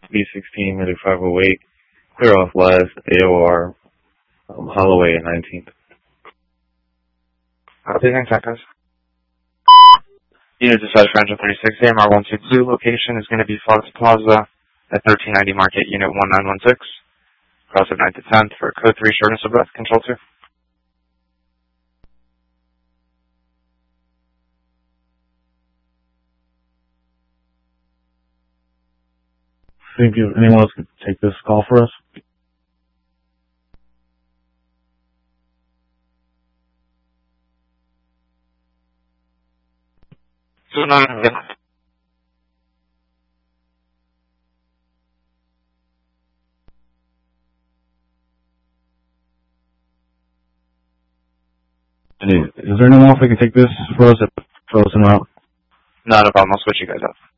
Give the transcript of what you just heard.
B16, Medic 508, clear off last, AOR, Holloway at 19th. Copy, thanks, guys. Unit dispatch for engine 36, AMR 122, location is going to be Fox Plaza at 1390 Market, Unit 1916, cross of 9th to 10th for code 3, shortness of breath, control 2. Think if anyone else could take this call for us? So 9, Is there anyone else that can take this for us? Throw us in out? not a problem, I'll switch you guys up.